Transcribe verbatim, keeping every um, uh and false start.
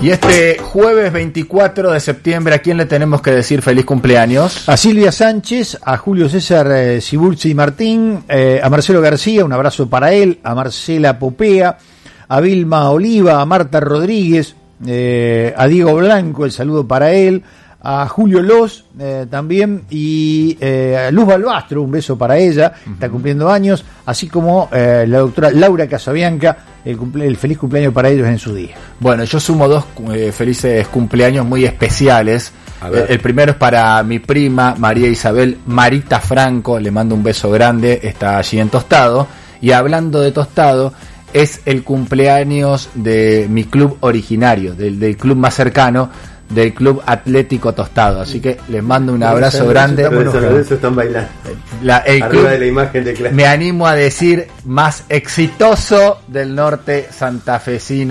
Y este jueves veinticuatro de septiembre, ¿a quién le tenemos que decir feliz cumpleaños? A Silvia Sánchez, a Julio César eh, Ciburci Martín, eh, a Marcelo García, un abrazo para él, a Marcela Popea, a Vilma Oliva, a Marta Rodríguez, eh, a Diego Blanco, el saludo para él, a Julio Los eh, también, y eh, a Luz Balbastro, un beso para ella, uh-huh. Está cumpliendo años, así como eh, la doctora Laura Casabianca, el, cumple, el feliz cumpleaños para ellos en su día. Bueno, yo sumo dos eh, felices cumpleaños muy especiales. El, el primero es para mi prima María Isabel Marita Franco, le mando un beso grande, está allí en Tostado. Y hablando de Tostado, es el cumpleaños de mi club originario, del, del club más cercano, del Club Atlético Tostado, así que les mando un abrazo grande. Eso están bailando. La, el Arriba club, de la imagen de Claro. Me animo a decir, más exitoso del norte santafesino.